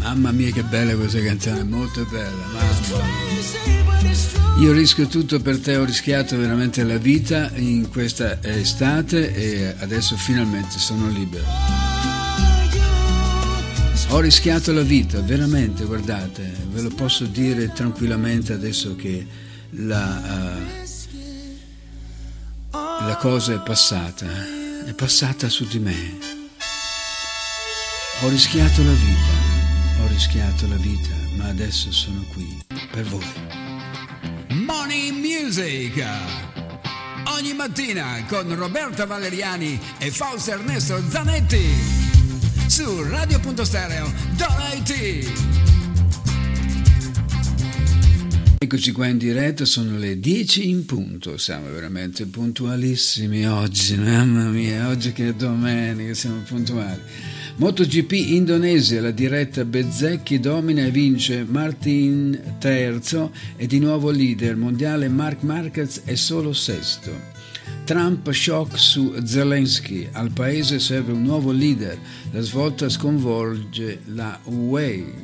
Mamma mia che bella questa canzone, molto bella, mamma. Io rischio tutto per te, ho rischiato veramente la vita in questa estate e adesso finalmente sono libero. Ho rischiato la vita, veramente, guardate, ve lo posso dire tranquillamente adesso che la cosa è passata su di me. Ho rischiato la vita, ma adesso sono qui per voi. Morning Music ogni mattina con Roberta Valeriani e Fausto Ernesto Zanetti su radio.stereo.it. Eccoci qua in diretta, sono le 10 in punto, siamo veramente puntualissimi oggi, mamma mia, oggi che è domenica siamo puntuali. MotoGP Indonesia, la diretta Bezzecchi domina e vince Martin terzo e di nuovo leader mondiale. Marc Marquez è solo sesto. Trump shock su Zelensky, al paese serve un nuovo leader, la svolta sconvolge la UE.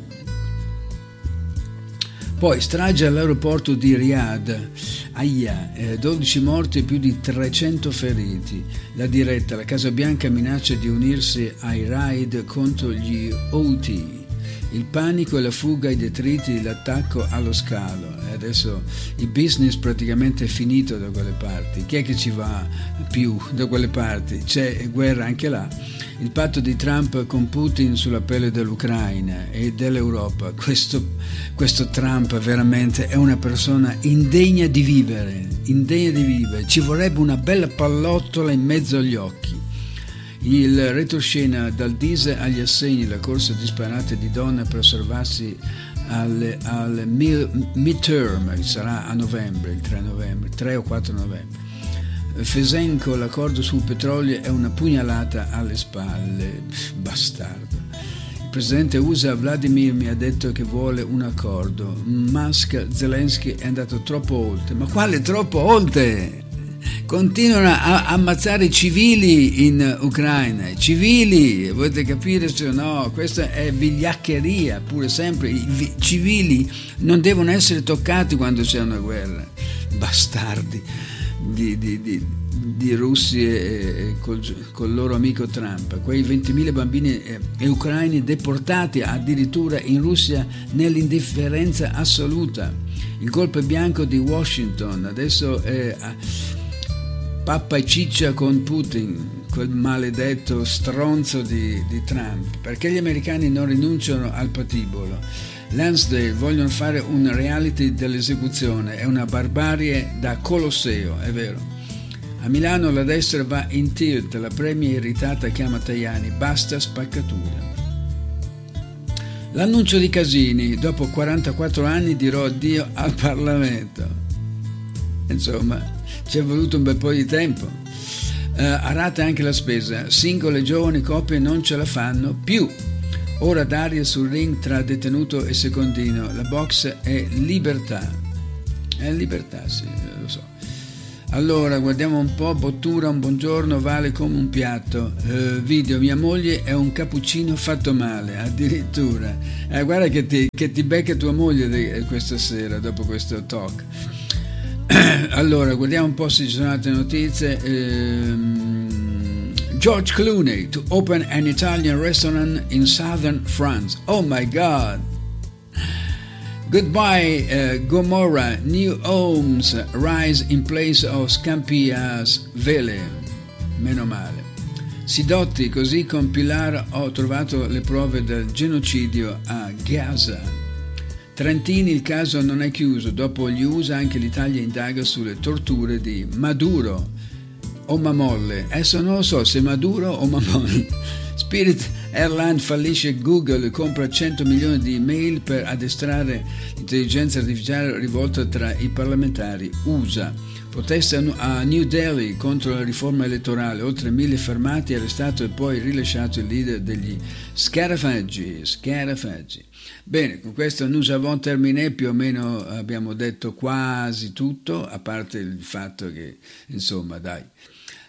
Poi strage all'aeroporto di Riyadh, 12 morti e più di 300 feriti. La diretta, la Casa Bianca minaccia di unirsi ai raid contro gli Houthi. Il panico e la fuga, i detriti, l'attacco allo scalo. Adesso il business praticamente è finito da quelle parti. Chi è che ci va più da quelle parti? C'è guerra anche là. Il patto di Trump con Putin sulla pelle dell'Ucraina e dell'Europa. Questo Trump veramente è una persona indegna di vivere. Ci vorrebbe una bella pallottola in mezzo agli occhi. Il retroscena dal diesel agli assegni, la corsa disperata di donne per osservarsi al midterm, sarà a novembre, il 3 o 4 novembre. Fesenco, l'accordo sul petrolio è una pugnalata alle spalle, bastardo. Il presidente USA Vladimir mi ha detto che vuole un accordo. Musk, Zelensky è andato troppo oltre. Ma quale troppo oltre? Continuano a ammazzare i civili in Ucraina, i civili, volete capire se no? Questa è vigliaccheria, pure sempre. I civili non devono essere toccati quando c'è una guerra. Bastardi di russi e col loro amico Trump, quei 20.000 bambini ucraini deportati addirittura in Russia nell'indifferenza assoluta. Il golpe bianco di Washington, adesso è pappa e ciccia con Putin, quel maledetto stronzo di Trump. Perché gli americani non rinunciano al patibolo? Lansdale vogliono fare un reality dell'esecuzione, è una barbarie da Colosseo, è vero. A Milano la destra va in tilt, la premia irritata chiama Tajani, basta spaccatura. L'annuncio di Casini, dopo 44 anni dirò addio al Parlamento. Insomma, ci è voluto un bel po' di tempo. Arata anche la spesa, singole giovani coppie non ce la fanno più. Ora d'aria sul ring tra detenuto e secondino, la box è libertà. È libertà, sì, lo so. Allora, guardiamo un po', Bottura, un buongiorno vale come un piatto. Video, mia moglie è un cappuccino fatto male, addirittura. Guarda che ti becca tua moglie questa sera, dopo questo talk. Allora, guardiamo un po' se ci sono altre notizie. George Clooney to open an Italian restaurant in southern France. Oh my God! Goodbye, Gomorrah. New homes rise in place of Scampia's Vele. Meno male. Sidotti, così con Pilar ho trovato le prove del genocidio a Gaza. Trentini, il caso non è chiuso. Dopo gli USA anche l'Italia indaga sulle torture di Maduro. O Mamolle, adesso non lo so se Maduro o Mamolle. Spirit Airlines fallisce, Google compra 100 milioni di email per addestrare l'intelligenza artificiale rivolta tra i parlamentari USA. Protesta a New Delhi contro la riforma elettorale, oltre 1000 fermati, arrestato e poi rilasciato il leader degli scarafaggi. Bene, con questo nous avons terminé, più o meno abbiamo detto quasi tutto, a parte il fatto che, insomma, dai.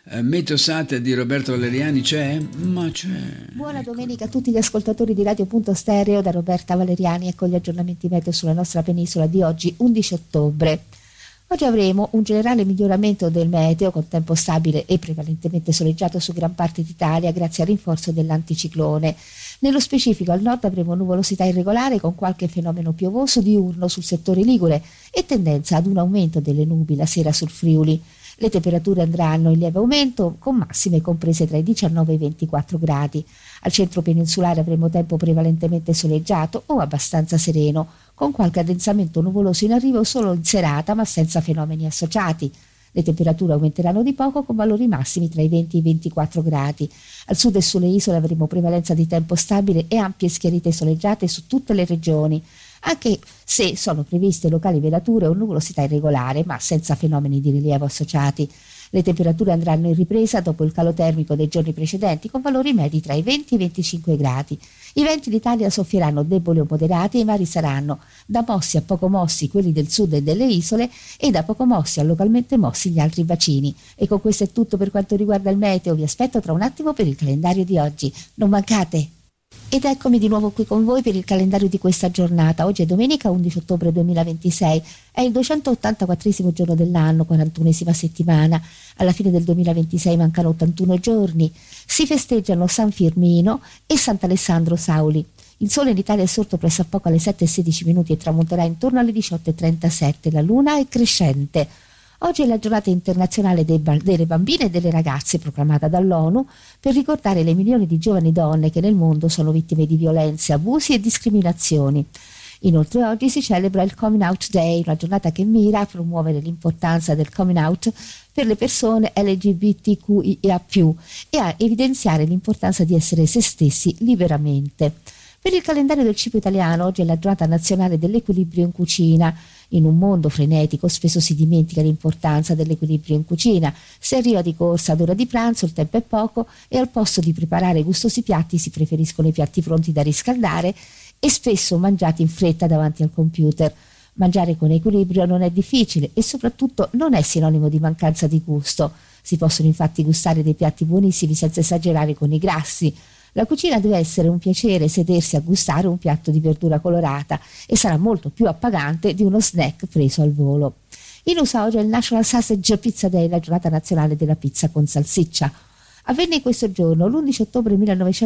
Meteosat di Roberto Valeriani c'è? Ma c'è. Buona domenica a tutti gli ascoltatori di Radio Punto Stereo da Roberta Valeriani. Ecco gli aggiornamenti meteo sulla nostra penisola di oggi, 11 ottobre. Oggi avremo un generale miglioramento del meteo con tempo stabile e prevalentemente soleggiato su gran parte d'Italia grazie al rinforzo dell'anticiclone. Nello specifico al nord avremo nuvolosità irregolare con qualche fenomeno piovoso diurno sul settore ligure e tendenza ad un aumento delle nubi la sera sul Friuli. Le temperature andranno in lieve aumento con massime comprese tra i 19 e i 24 gradi. Al centro peninsulare avremo tempo prevalentemente soleggiato o abbastanza sereno, con qualche addensamento nuvoloso in arrivo solo in serata ma senza fenomeni associati. Le temperature aumenteranno di poco con valori massimi tra i 20 e i 24 gradi. Al sud e sulle isole avremo prevalenza di tempo stabile e ampie schiarite soleggiate su tutte le regioni, anche se sono previste locali velature o nuvolosità irregolare, ma senza fenomeni di rilievo associati. Le temperature andranno in ripresa dopo il calo termico dei giorni precedenti, con valori medi tra i 20 e i 25 gradi. I venti d'Italia soffieranno deboli o moderati e i mari saranno da mossi a poco mossi quelli del sud e delle isole e da poco mossi a localmente mossi gli altri bacini. E con questo è tutto per quanto riguarda il meteo. Vi aspetto tra un attimo per il calendario di oggi. Non mancate! Ed eccomi di nuovo qui con voi per il calendario di questa giornata. Oggi è domenica 11 ottobre 2026, è il 284esimo giorno dell'anno, 41esima settimana. Alla fine del 2026 mancano 81 giorni. Si festeggiano San Firmino e Sant'Alessandro Sauli. Il sole in Italia è sorto pressappoco alle 7:16 e tramonterà intorno alle 18:37. La luna è crescente. Oggi è la giornata internazionale delle bambine e delle ragazze, proclamata dall'ONU, per ricordare le milioni di giovani donne che nel mondo sono vittime di violenze, abusi e discriminazioni. Inoltre oggi si celebra il Coming Out Day, una giornata che mira a promuovere l'importanza del coming out per le persone LGBTQIA+, e a evidenziare l'importanza di essere se stessi liberamente. Per il calendario del cibo italiano oggi è la giornata nazionale dell'equilibrio in cucina. In un mondo frenetico spesso si dimentica l'importanza dell'equilibrio in cucina. Si arriva di corsa ad ora di pranzo, il tempo è poco e al posto di preparare gustosi piatti si preferiscono i piatti pronti da riscaldare e spesso mangiati in fretta davanti al computer. Mangiare con equilibrio non è difficile e soprattutto non è sinonimo di mancanza di gusto. Si possono infatti gustare dei piatti buonissimi senza esagerare con i grassi. La cucina deve essere un piacere, sedersi a gustare un piatto di verdura colorata e sarà molto più appagante di uno snack preso al volo. In USA oggi è il National Sausage Pizza Day, la giornata nazionale della pizza con salsiccia. Avvenne in questo giorno, l'11 ottobre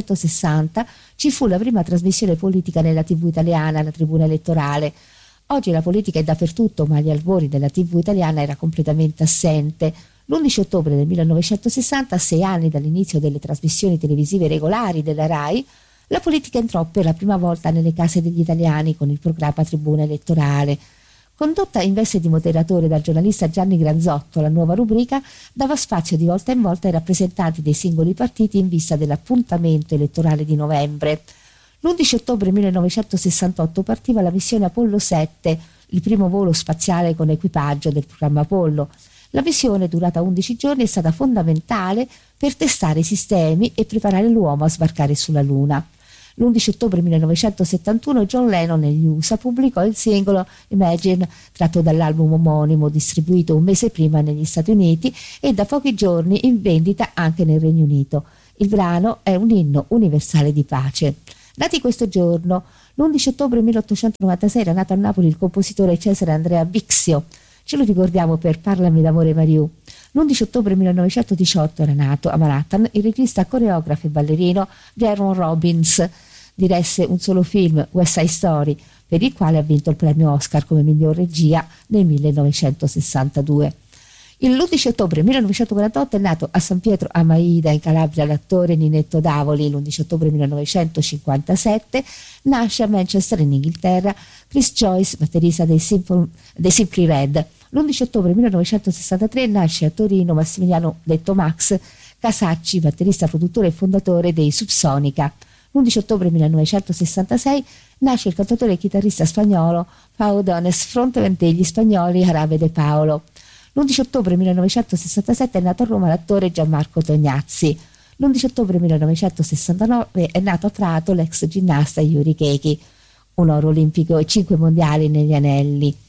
1960, ci fu la prima trasmissione politica nella TV italiana, la Tribuna Elettorale. Oggi la politica è dappertutto, ma agli albori della TV italiana era completamente assente. L'11 ottobre del 1960, a 6 anni dall'inizio delle trasmissioni televisive regolari della RAI, la politica entrò per la prima volta nelle case degli italiani con il programma Tribuna Elettorale. Condotta in veste di moderatore dal giornalista Gianni Granzotto, la nuova rubrica dava spazio di volta in volta ai rappresentanti dei singoli partiti in vista dell'appuntamento elettorale di novembre. L'11 ottobre 1968 partiva la missione Apollo 7, il primo volo spaziale con equipaggio del programma Apollo. La missione, durata 11 giorni, è stata fondamentale per testare i sistemi e preparare l'uomo a sbarcare sulla Luna. L'11 ottobre 1971 John Lennon negli USA pubblicò il singolo Imagine, tratto dall'album omonimo, distribuito un mese prima negli Stati Uniti e da pochi giorni in vendita anche nel Regno Unito. Il brano è un inno universale di pace. Nati questo giorno, l'11 ottobre 1896 era nato a Napoli il compositore Cesare Andrea Bixio. Ce lo ricordiamo per Parlami d'amore Mariù. L'11 ottobre 1918 era nato a Manhattan il regista, coreografo e ballerino Jaron Robbins. Diresse un solo film, West Side Story, per il quale ha vinto il premio Oscar come miglior regia nel 1962. L'11 ottobre 1948 è nato a San Pietro a Maida in Calabria l'attore Ninetto Davoli. L'11 ottobre 1957 nasce a Manchester in Inghilterra Chris Joyce, batterista dei Simply Red. L'11 ottobre 1963 nasce a Torino Massimiliano detto Max Casacci, batterista, produttore e fondatore dei Subsonica. L'11 ottobre 1966 nasce il cantautore e chitarrista spagnolo Pau Donés, frontman degli spagnoli Jarabe de Paolo. L'11 ottobre 1967 è nato a Roma l'attore Gianmarco Tognazzi. L'11 ottobre 1969 è nato a Prato l'ex ginnasta Yuri Keiki, un oro olimpico e 5 mondiali negli anelli.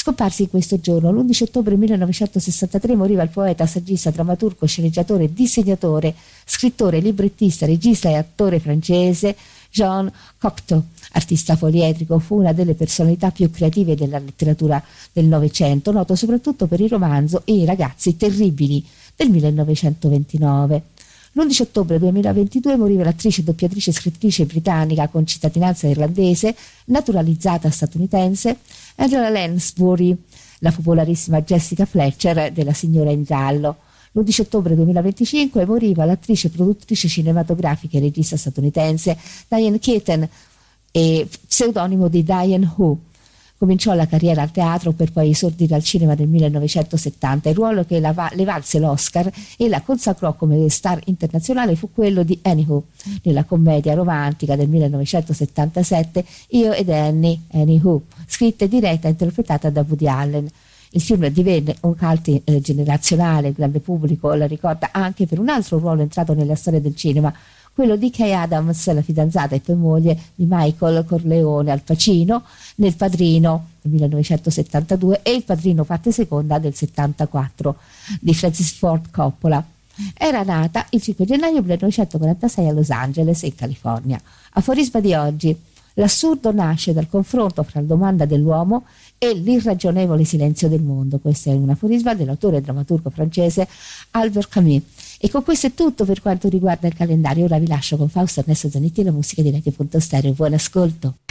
Scomparsi in questo giorno, l'11 ottobre 1963, moriva il poeta, saggista, drammaturgo, sceneggiatore, disegnatore, scrittore, librettista, regista e attore francese Jean Cocteau. Artista poliedrico, fu una delle personalità più creative della letteratura del Novecento, noto soprattutto per il romanzo I ragazzi terribili del 1929. L'11 ottobre 2022 moriva l'attrice, doppiatrice e scrittrice britannica con cittadinanza irlandese, naturalizzata statunitense, Angela Lansbury, la popolarissima Jessica Fletcher della Signora in giallo. L'11 ottobre 2025 moriva l'attrice, produttrice cinematografica e regista statunitense Diane Keaton, e pseudonimo di Diane Who. Cominciò la carriera al teatro per poi esordire al cinema nel 1970. Il ruolo che le valse l'Oscar e la consacrò come star internazionale fu quello di Annie Who nella commedia romantica del 1977 Io ed Annie Who, scritta e diretta e interpretata da Woody Allen. Il film divenne un cult generazionale, il grande pubblico la ricorda anche per un altro ruolo entrato nella storia del cinema, quello di Kay Adams, la fidanzata e poi moglie di Michael Corleone Al Pacino, nel Padrino del 1972 e Il Padrino parte seconda del 74 di Francis Ford Coppola. Era nata il 5 gennaio 1946 a Los Angeles, in California. Aforisma di oggi: l'assurdo nasce dal confronto fra la domanda dell'uomo e l'irragionevole silenzio del mondo. Questo è un aforisma dell'autore e drammaturgo francese Albert Camus. E con questo è tutto per quanto riguarda il calendario. Ora vi lascio con Fausto Ernesto Zanetti e la musica di Radio.Stereo. Buon ascolto.